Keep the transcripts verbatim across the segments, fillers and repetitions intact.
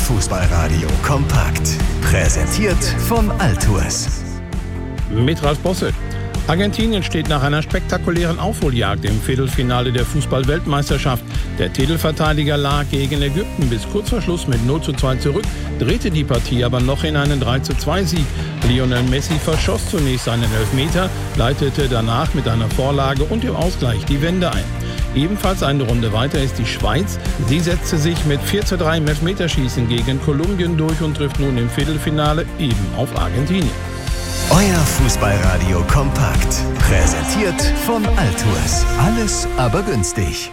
Fußballradio kompakt. Präsentiert von Altours. Mit Ralf Bosse. Argentinien steht nach einer spektakulären Aufholjagd im Viertelfinale der Fußball-Weltmeisterschaft. Der Titelverteidiger lag gegen Ägypten bis kurz vor Schluss mit null zu zwei zurück, drehte die Partie aber noch in einen drei zu zwei Sieg. Lionel Messi verschoss zunächst seinen Elfmeter, leitete danach mit einer Vorlage und dem Ausgleich die Wende ein. Ebenfalls eine Runde weiter ist die Schweiz. Sie setzte sich mit vier zu drei im Elfmeterschießen gegen Kolumbien durch und trifft nun im Viertelfinale eben auf Argentinien. Euer Fußballradio kompakt. Präsentiert von Altours. Alles aber günstig.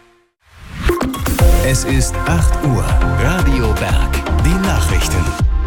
Es ist acht Uhr. Radio Berg. Die Nachrichten.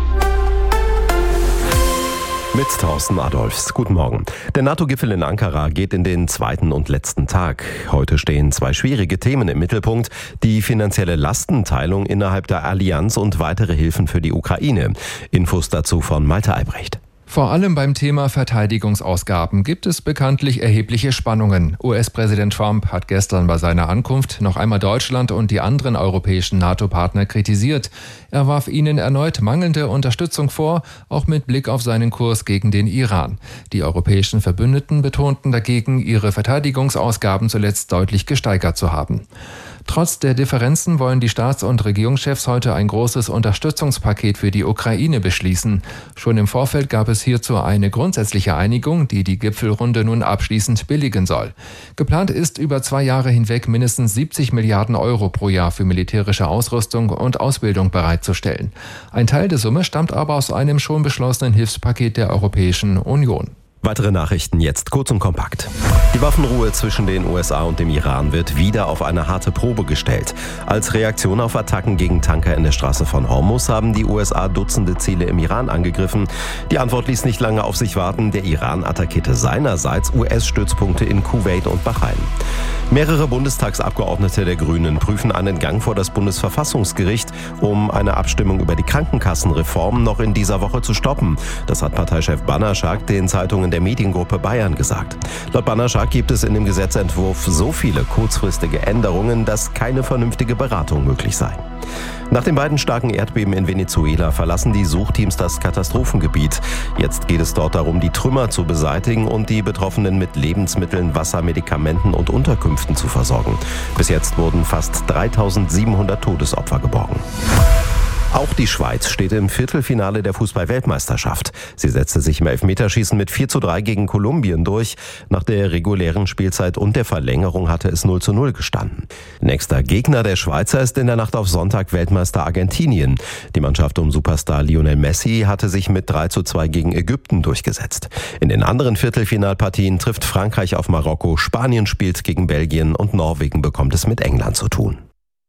Mit Thorsten Adolfs. Guten Morgen. Der NATO-Gipfel in Ankara geht in den zweiten und letzten Tag. Heute stehen zwei schwierige Themen im Mittelpunkt. Die finanzielle Lastenteilung innerhalb der Allianz und weitere Hilfen für die Ukraine. Infos dazu von Malte Albrecht. Vor allem beim Thema Verteidigungsausgaben gibt es bekanntlich erhebliche Spannungen. U S-Präsident Trump hat gestern bei seiner Ankunft noch einmal Deutschland und die anderen europäischen NATO-Partner kritisiert. Er warf ihnen erneut mangelnde Unterstützung vor, auch mit Blick auf seinen Kurs gegen den Iran. Die europäischen Verbündeten betonten dagegen, ihre Verteidigungsausgaben zuletzt deutlich gesteigert zu haben. Trotz der Differenzen wollen die Staats- und Regierungschefs heute ein großes Unterstützungspaket für die Ukraine beschließen. Schon im Vorfeld gab es hierzu eine grundsätzliche Einigung, die die Gipfelrunde nun abschließend billigen soll. Geplant ist, über zwei Jahre hinweg mindestens siebzig Milliarden Euro pro Jahr für militärische Ausrüstung und Ausbildung bereitzustellen. Ein Teil der Summe stammt aber aus einem schon beschlossenen Hilfspaket der Europäischen Union. Weitere Nachrichten jetzt kurz und kompakt. Die Waffenruhe zwischen den U S A und dem Iran wird wieder auf eine harte Probe gestellt. Als Reaktion auf Attacken gegen Tanker in der Straße von Hormuz haben die U S A Dutzende Ziele im Iran angegriffen. Die Antwort ließ nicht lange auf sich warten. Der Iran attackierte seinerseits U S-Stützpunkte in Kuwait und Bahrain. Mehrere Bundestagsabgeordnete der Grünen prüfen einen Gang vor das Bundesverfassungsgericht, um eine Abstimmung über die Krankenkassenreform noch in dieser Woche zu stoppen. Das hat Parteichef Bannerschak den Zeitungen der Mediengruppe Bayern gesagt. Laut Bannerschak gibt es in dem Gesetzentwurf so viele kurzfristige Änderungen, dass keine vernünftige Beratung möglich sei. Nach den beiden starken Erdbeben in Venezuela verlassen die Suchteams das Katastrophengebiet. Jetzt geht es dort darum, die Trümmer zu beseitigen und die Betroffenen mit Lebensmitteln, Wasser, Medikamenten und Unterkünften zu versorgen. Bis jetzt wurden fast dreitausendsiebenhundert Todesopfer geborgen. Auch die Schweiz steht im Viertelfinale der Fußball-Weltmeisterschaft. Sie setzte sich im Elfmeterschießen mit vier zu drei gegen Kolumbien durch. Nach der regulären Spielzeit und der Verlängerung hatte es null zu null gestanden. Nächster Gegner der Schweizer ist in der Nacht auf Sonntag Weltmeister Argentinien. Die Mannschaft um Superstar Lionel Messi hatte sich mit drei zu zwei gegen Ägypten durchgesetzt. In den anderen Viertelfinalpartien trifft Frankreich auf Marokko, Spanien spielt gegen Belgien und Norwegen bekommt es mit England zu tun.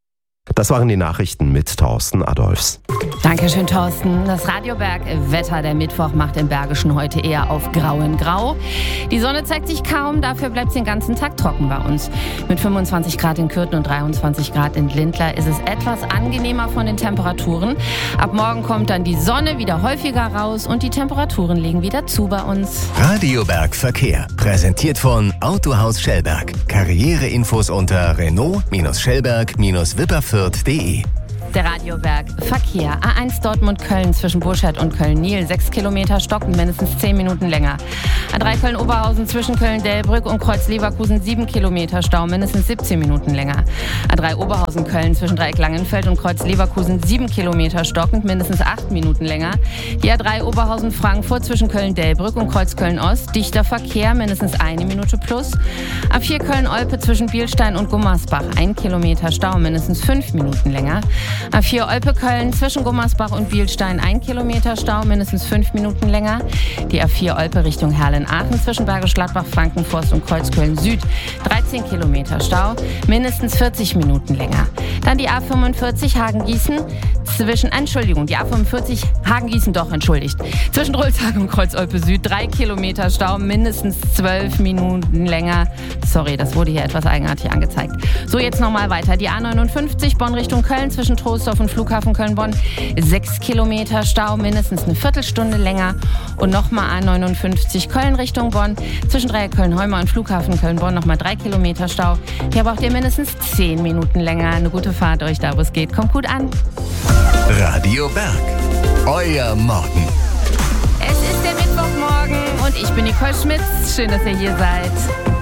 Das waren die Nachrichten mit Thorsten Adolfs. Dankeschön, Thorsten. Das Radio Berg Wetter der Mittwoch macht im Bergischen heute eher auf grau in grau. Die Sonne zeigt sich kaum, dafür bleibt es den ganzen Tag trocken bei uns. Mit fünfundzwanzig Grad in Kürten und dreiundzwanzig Grad in Lindlar ist es etwas angenehmer von den Temperaturen. Ab morgen kommt dann die Sonne wieder häufiger raus und die Temperaturen legen wieder zu bei uns. Radio Berg Verkehr. Präsentiert von Autohaus Schellberg. Karriereinfos unter Renault-Schellberg-Wipperfürth punkt de. Der Radioberg Verkehr. A eins Dortmund-Köln zwischen Burscheid und Köln-Nil. sechs Kilometer stocken, mindestens zehn Minuten länger. A drei Köln-Oberhausen zwischen Köln-Delbrück und Kreuz-Leverkusen. sieben Kilometer Stau, mindestens siebzehn Minuten länger. A drei Oberhausen-Köln zwischen Dreieck-Langenfeld und Kreuz-Leverkusen. sieben Kilometer stockend, mindestens acht Minuten länger. Die A drei Oberhausen-Frankfurt zwischen Köln-Delbrück und Kreuz-Köln-Ost. Dichter Verkehr, mindestens eine Minute plus. A vier Köln-Olpe zwischen Bielstein und Gummersbach. ein Kilometer Stau, mindestens fünf Minuten länger. A vier Olpe-Köln zwischen Gummersbach und Bielstein, ein Kilometer Stau, mindestens fünf Minuten länger. Die A vier Olpe Richtung Herlen-Aachen zwischen Bergisch Gladbach, Frankenforst und Kreuzköln Süd, dreizehn Kilometer Stau, mindestens vierzig Minuten länger. Dann die A fünfundvierzig Hagen-Gießen zwischen, Entschuldigung, die A fünfundvierzig Hagen-Gießen, doch, entschuldigt. Zwischen Rulzhagen und Kreuz-Olpe Süd, drei Kilometer Stau, mindestens zwölf Minuten länger. Sorry, das wurde hier etwas eigenartig angezeigt. So, jetzt nochmal weiter. Die A neunundfünfzig Bonn Richtung Köln zwischen Troisdorf und Flughafen Köln-Bonn, sechs Kilometer Stau, mindestens eine Viertelstunde länger. Und nochmal A neunundfünfzig Köln Richtung Bonn, zwischen Dreieck Köln-Heuma und Flughafen Köln-Bonn, nochmal drei Kilometer Stau. Hier braucht ihr mindestens zehn Minuten länger. Eine gute Fahrt euch da, wo es geht. Kommt gut an. Radio Radio Berg. Euer Morgen. Es ist der Mittwochmorgen und ich bin Nicole Schmitz. Schön, dass ihr hier seid.